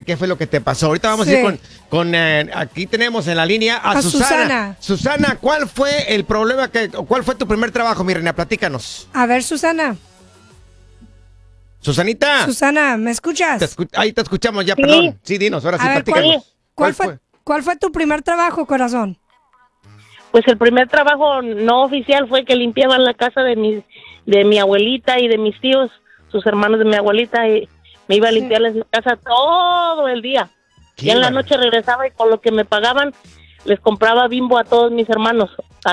qué fue lo que te pasó. Ahorita vamos a ir con aquí tenemos en la línea a Susana. Susana, ¿cuál fue el problema cuál fue tu primer trabajo, mi reina? Platícanos. A ver, Susana. Susanita. Susana, ¿me escuchas? Ahí te escuchamos ya, perdón. Sí, dinos, ahora sí, platícanos. ¿Cuál fue tu primer trabajo, corazón? Pues el primer trabajo no oficial fue que limpiaban la casa de mi abuelita y de mis tíos, sus hermanos de mi abuelita, y me iba a limpiarles la casa todo el día. Y en la noche regresaba y con lo que me pagaban les compraba Bimbo a todos mis hermanos.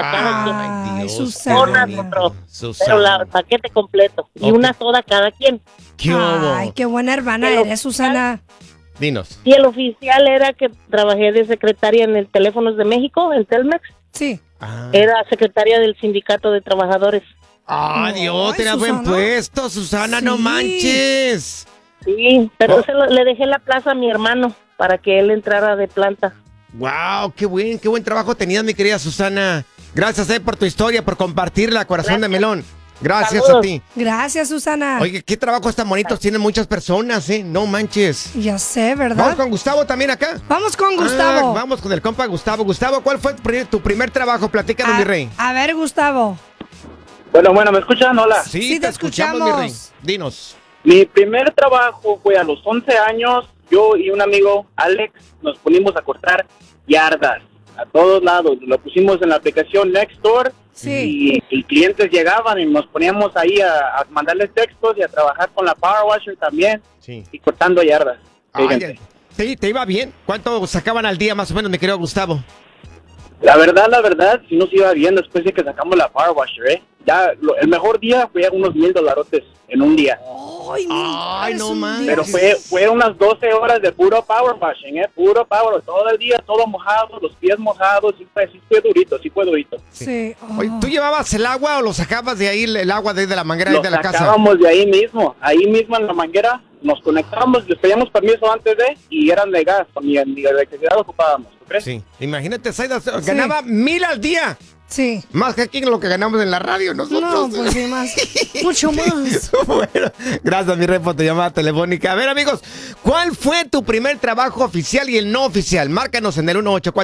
Susana. Pero el paquete completo y una soda cada quien. Ay, qué buena hermana eres, Susana. Dinos. Y el oficial era que trabajé de secretaria en el Teléfonos de México, en Telmex. Sí. Era secretaria del sindicato de trabajadores. Dios, tenías buen puesto, Susana, no manches. Sí, pero le dejé la plaza a mi hermano para que él entrara de planta. Wow, qué buen trabajo tenías, mi querida Susana. Gracias por tu historia, por compartirla, corazón de melón. Gracias a ti. Gracias, Susana. Oye, qué trabajos tan bonitos tienen muchas personas, no manches. Ya sé, ¿verdad? ¿Vamos con Gustavo también acá? Vamos con Gustavo. Vamos con el compa Gustavo. Gustavo, ¿cuál fue tu primer trabajo? Platícanos, mi rey. A ver, Gustavo. Bueno, ¿me escuchan? Hola. Sí, te escuchamos, mi rey. Dinos. Mi primer trabajo fue a los 11 años. Yo y un amigo, Alex, nos ponimos a cortar yardas a todos lados. Lo pusimos en la aplicación Nextdoor. Sí. Y clientes llegaban y nos poníamos ahí a mandarles textos y a trabajar con la Power Washer también. Sí. Y cortando yardas. Sí, ¿te iba bien? ¿Cuánto sacaban al día más o menos, mi querido Gustavo? La verdad, sí nos iba bien después de que sacamos la Power Washer, Ya, el mejor día fue unos $1,000 en un día. Ay, no manches. Pero fue unas 12 horas de puro power washing, puro power, todo el día, todo mojado, los pies mojados, sí fue durito. Sí. Oye, ¿tú llevabas el agua o lo sacabas de ahí, el agua de la manguera de la casa? Lo sacábamos de ahí mismo en la manguera, nos conectábamos, les pedíamos permiso antes y eran de gas, ni electricidad ocupábamos, ¿tú crees? Sí, imagínate, Zaida ganaba 1,000 al día. Sí. Más que aquí lo que ganamos en la radio nosotros. No, pues sí, más. Mucho más. Bueno, gracias, mi rey, por tu llamada telefónica. A ver, amigos, ¿cuál fue tu primer trabajo oficial y el no oficial? Márcanos en el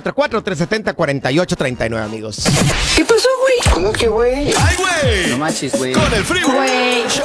1844-370-4839, amigos. ¿Qué pasó, güey? ¿Cómo que, güey? ¡Ay, güey! No manches, güey. Con el Freeway.